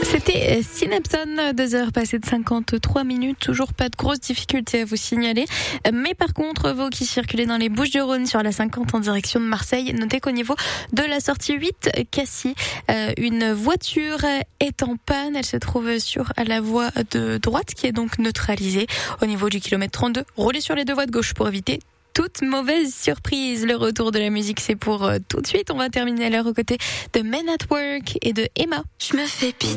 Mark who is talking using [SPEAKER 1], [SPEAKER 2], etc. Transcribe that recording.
[SPEAKER 1] C'était Synapson, 2h passées de 53 minutes, toujours pas de grosses difficultés à vous signaler. Mais par contre, vous qui circulez dans les Bouches-du-Rhône sur la 50 en direction de Marseille, notez qu'au niveau de la sortie 8 Cassis, une voiture est en panne. Elle se trouve sur la voie de droite qui est donc neutralisée. Au niveau du kilomètre 32, roulez sur les deux voies de gauche pour éviter toute mauvaise surprise. Le retour de la musique, c'est pour tout de suite. On va terminer à l'heure aux côtés de Men at Work et de Emma.
[SPEAKER 2] Je me fais pitié.